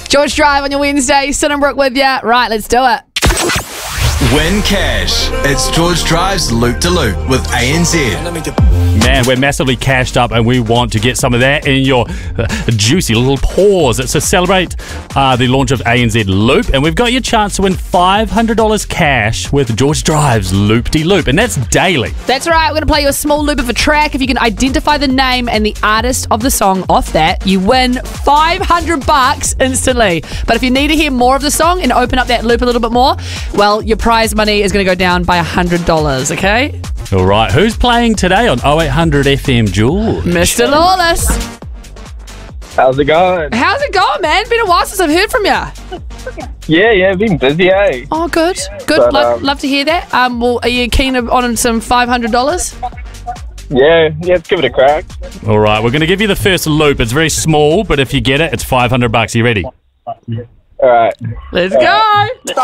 George Drive on your Wednesday. Sinnenbrook with you. Right, let's do it. Win cash. It's George Drive's Loop to Loop with ANZ. Man, we're massively cashed up and we want to get some of that in your juicy little paws. It's to celebrate the launch of ANZ Loop, and we've got your chance to win $500 cash with George Drive's Loop-de-Loop, and that's daily. That's right. We're going to play you a small loop of a track. If you can identify the name and the artist of the song off that, you win $500 instantly. But if you need to hear more of the song and open up that loop a little bit more, well, your prize money is going to go down by $100, okay? All right, who's playing today on 0800 FM, George? Mr. Lawless. How's it going? How's it going, man? Been a while since I've heard from you. Yeah, been busy, eh? Oh, good. But, love to hear that. Well, are you keen on some $500? Yeah, let's give it a crack. All right, we're going to give you the first loop. It's very small, but if you get it, it's $500. You ready? All right. Let's go.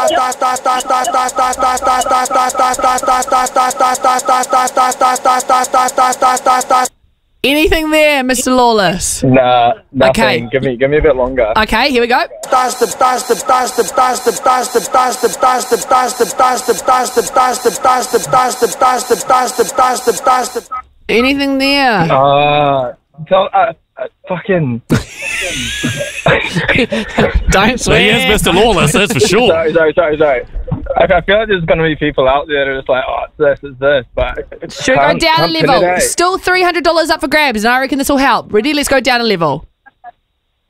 Anything there, Mr. Lawless? Nah, nothing. Okay. Give me a bit longer. Okay, here we go. Anything there? Fucking. Don't So he is Mr. Lawless, that's for sure. Sorry. I feel like there's going to be people out there that are just like, oh, it's this, but... Should we go down a level? Still $300 up for grabs, and I reckon this will help. Ready? Let's go down a level.